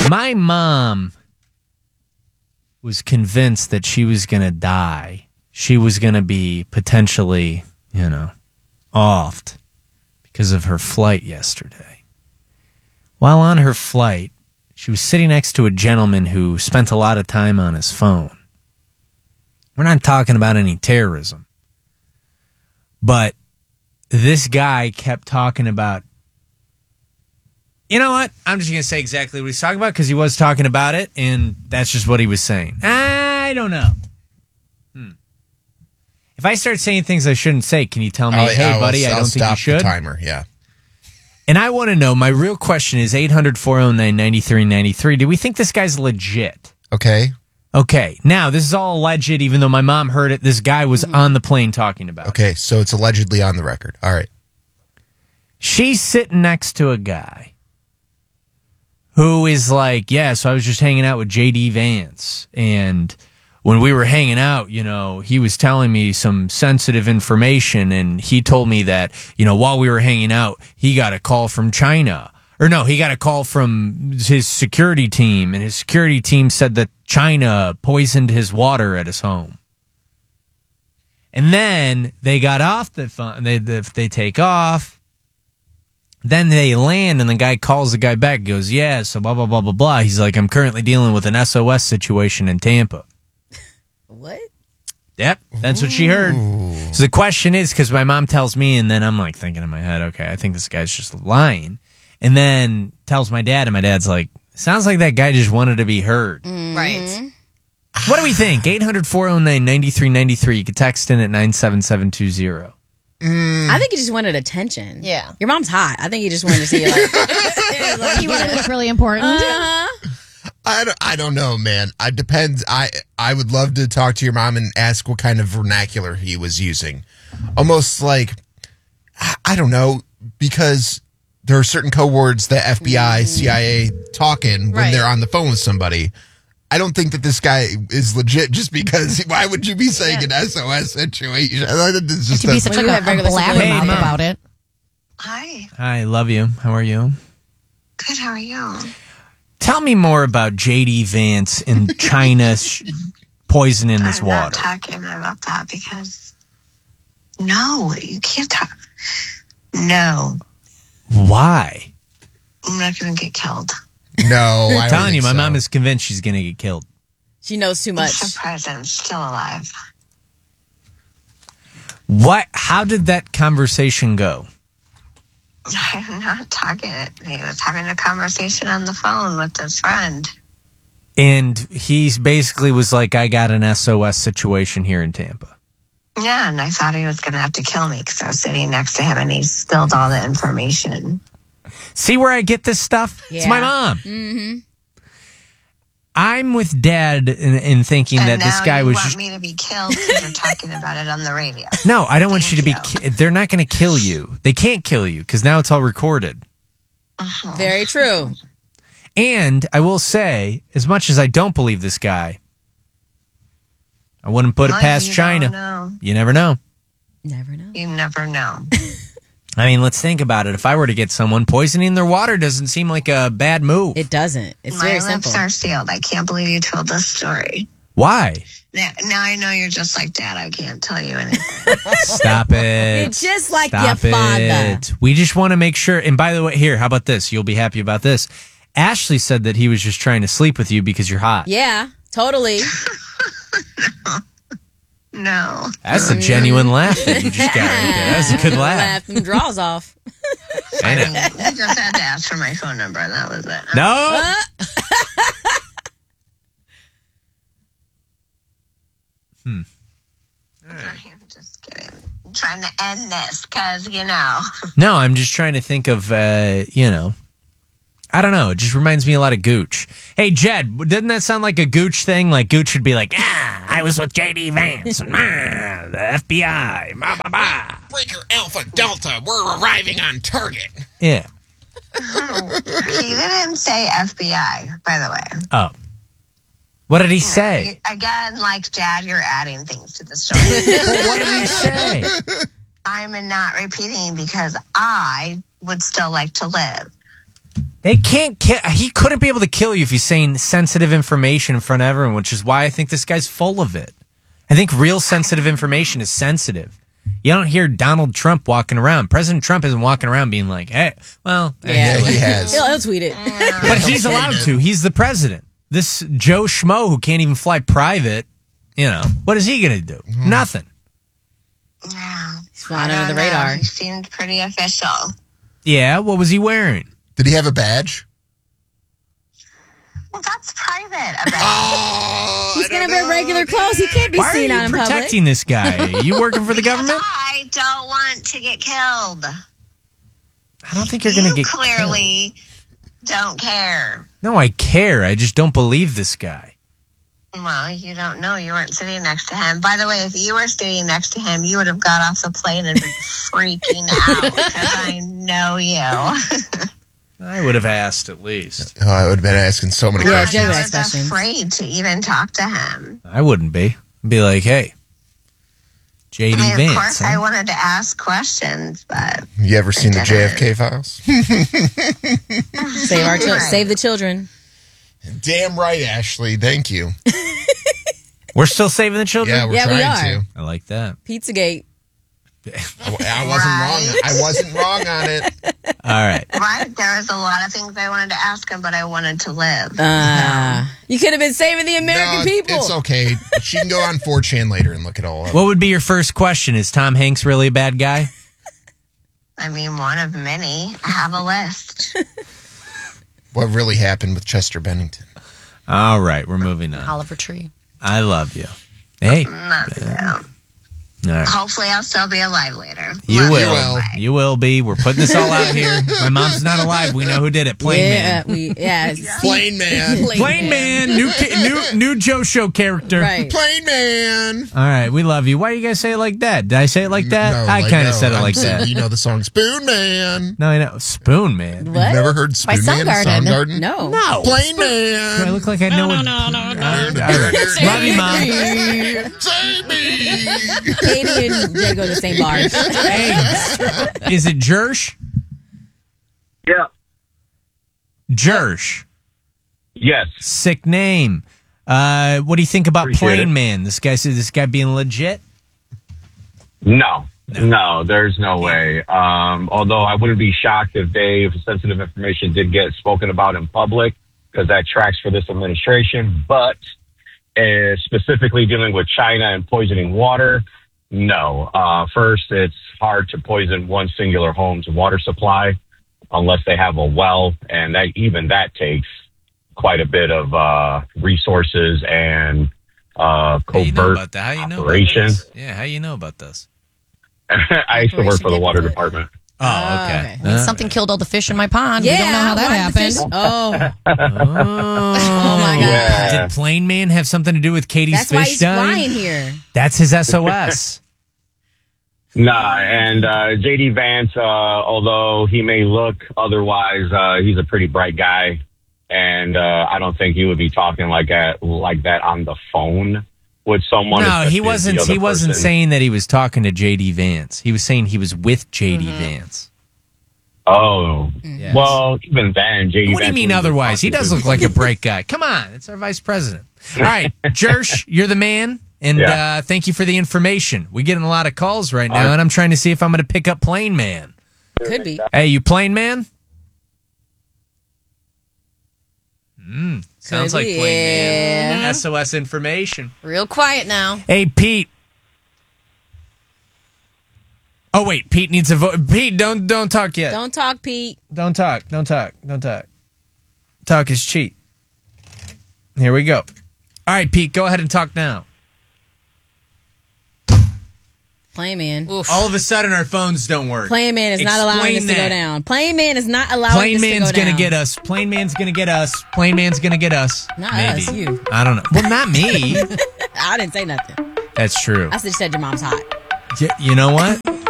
My mom was convinced that she was going to die. She was going to be potentially, offed because of her flight yesterday. While on her flight, she was sitting next to a gentleman who spent a lot of time on his phone. We're not talking about any terrorism. But this guy kept talking about, you know what? I'm just going to say exactly what he's talking about because he was talking about it, and that's just what he was saying. I don't know. If I start saying things I shouldn't say, can you tell me, hey, buddy, I don't think you should? I'll stop the timer, yeah. And I want to know, my real question is 800-409-9393. Do we think this guy's legit? Okay. Now, this is all alleged, even though my mom heard it. This guy was on the plane talking about it. Okay, so it's allegedly on the record. All right. She's sitting next to a guy who is like, so I was just hanging out with J.D. Vance. And when we were hanging out, he was telling me some sensitive information. And he told me that, while we were hanging out, he got a call from China. Or no, he got a call from his security team. And his security team said that China poisoned his water at his home. And then they got off the phone. They take off. Then they land, and the guy calls the guy back. Goes, so blah, blah, blah, blah, blah. He's like, I'm currently dealing with an SOS situation in Tampa. What? Yep, that's what she heard. So the question is, because my mom tells me, and then I'm like thinking in my head, okay, I think this guy's just lying. And then tells my dad, and my dad's like, sounds like that guy just wanted to be heard. Mm-hmm. Right. What do we think? 800-409-9393. You can text in at 97720. I think he just wanted attention. Yeah. Your mom's hot. I think he just wanted to see you like He wanted to look really important. I don't know, man. It depends. I would love to talk to your mom and ask what kind of vernacular he was using. Almost like, I don't know, because there are certain code words that FBI, CIA talk in when they're on the phone with somebody. I don't think that this guy is legit just because why would you be saying an SOS situation? It's just to be such a blabbermouth about it. Hi, love you. How are you? Good, how are you? Tell me more about J.D. Vance and China poisoning his water. I'm not talking about that because no, you can't talk. No. Why? I'm not going to get killed. No, I'm telling you, my mom is convinced she's going to get killed. She knows too much. I'm surprised I'm still alive. What? How did that conversation go? I'm not talking. He was having a conversation on the phone with his friend. And he basically was like, I got an SOS situation here in Tampa. Yeah, and I thought he was going to have to kill me because I was sitting next to him and he spilled all the information. See where I get this stuff? Yeah. It's my mom. Mm-hmm. I'm with Dad in thinking that this guy was just... you want me to be killed because you're talking about it on the radio. No, I don't want you to be... They're not going to kill you. They can't kill you because now it's all recorded. Uh-huh. Very true. And I will say, as much as I don't believe this guy, I wouldn't put it past China. You never know. Never know. You never know. I mean, let's think about it. If I were to get someone poisoning their water, doesn't seem like a bad move. It doesn't. It's very simple. My lips are sealed. I can't believe you told this story. Why? Now I know you're just like Dad. I can't tell you anything. Stop it. You're just like your father. We just want to make sure. And by the way, here, how about this? You'll be happy about this. Ashley said that he was just trying to sleep with you because you're hot. Yeah, totally. No. That's a genuine laugh that you just got right there. That's a good laugh. Laugh them draws off. I know. You just had to ask for my phone number, and that was it. No. I'm just kidding. I'm trying to end this because, No, I'm just trying to think of, I don't know. It just reminds me a lot of Gooch. Hey, Jed, doesn't that sound like a Gooch thing? Like Gooch would be like, I was with J.D. Vance, and, the FBI, blah, blah, blah. Breaker Alpha Delta, we're arriving on target. Yeah. He didn't say FBI, by the way. Oh. What did he say? Again, like Dad, you're adding things to the story. What did he say? I'm not repeating because I would still like to live. They can't kill. He couldn't be able to kill you if he's saying sensitive information in front of everyone, which is why I think this guy's full of it. I think real sensitive information is sensitive. You don't hear Donald Trump walking around. President Trump isn't walking around being like, hey, well, Yeah, he has. He'll tweet it. but he's allowed to. He's the president. This Joe Schmo who can't even fly private, what is he going to do? Nothing. Yeah. He's flying under the radar. He seemed pretty official. Yeah, what was he wearing? Did he have a badge? Well, that's private. He's going to wear regular clothes. He can't be Why are seen you out in public. protecting this guy? You working for the government? I don't want to get killed. I don't think you're going to You get clearly don't care. No, I care. I just don't believe this guy. Well, you don't know. You weren't sitting next to him. By the way, if you were sitting next to him, you would have got off the plane and been freaking out because I know you. I would have asked at least. Oh, I would have been asking so many Yeah, questions. Joe I asked was questions. afraid to even talk to him. I wouldn't be. I'd be like, hey, JD I mean, Vance. of course, huh? I wanted to ask questions, but You ever seen the didn't. JFK files? Save the children. Damn right, Ashley. Thank you. We're still saving the children? Yeah, we're Yeah, we trying are. to. I like that. Pizzagate. I wasn't wrong. I wasn't wrong on it. All right. right, there was a lot of things I wanted to ask him, but I wanted to live. You could have been saving the American No, people. It's okay. She can go on 4chan later and look it all up. What would be your first question? Is Tom Hanks really a bad guy? I mean, one of many. I have a list. What really happened with Chester Bennington? All right, we're moving on. Oliver Tree. I love you. Hey. Not you. All right. Hopefully, I'll still be alive later. You Love will. will. You will be. We're putting this all out here. My mom's not alive. We know who did it. Plain Man. Plain Man. Plain Man. New Joe Show character. Right. Plain Man. All right, we love you. Why you guys say it like that? Did I say it like that? No, I like, kind no, of said it I'm like saying, that. You know the song Spoon Man. No, I know. Spoon Man. What? You've never heard By Spoon Man? Soundgarden. Soundgarden? No. No. Plain Do I Man. look like I know it? No. All right. Love you, Mom. Save me. Katie and Jay go to the same bar. Hey, is it Jersh? Yeah. Jersh. Yes. Sick name. What do you think about Appreciate Plain it. Man? This guy being legit? No, there's no way. Although I wouldn't be shocked if sensitive information did get spoken about in public, because that tracks for this administration. But specifically dealing with China and poisoning water, no. First, it's hard to poison one singular home's water supply unless they have a well, and that takes quite a bit of resources and How you know covert about that? How you know about operation. this? Yeah, how you know about this? I used to work for the water department. Oh, okay. Something killed all the fish in my pond. Yeah. We don't know how that why did the happened. fish- Oh. Oh my God. Yeah. Did Plain Man have something to do with Katie's That's why fish he's dying? flying here. That's his SOS. Nah, and JD Vance, although he may look otherwise, he's a pretty bright guy, and I don't think he would be talking like that on the phone with someone. No, especially he if the wasn't. other He wasn't person- saying that he was talking to JD Vance. He was saying he was with JD Vance. Oh, Yes. well, even then, JD. What do you mean otherwise? He does look like a bright guy. Come on, it's our vice president. All right, Jersh, you're the man, and Yeah. thank you for the information. We're getting a lot of calls right now, All right. and I'm trying to see if I'm going to pick up Plain Man. Could be. Hey, you Plain Man? Sounds Could like be, Plain Man. yeah. SOS information. Real quiet now. Hey, Pete. Oh wait, Pete needs a vote. Pete, don't talk yet. Don't talk, Pete. Don't talk. Talk is cheat. Here we go. All right, Pete, go ahead and talk now. Plain Man. All of a sudden, our phones don't work. Plain Man is not allowing this to go down. Plain Man is not allowing Plain this to go Man's down. gonna get us. Plain Man's gonna get us. Plain Man's gonna get us. Not Maybe. us, you. I don't know. Well, not me. I didn't say nothing. That's true. I just said your mom's hot. You know what?